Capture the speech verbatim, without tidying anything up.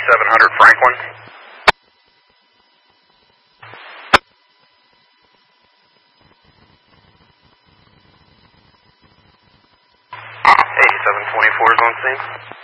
seven hundred Franklin. eighty-seven twenty-four is on scene.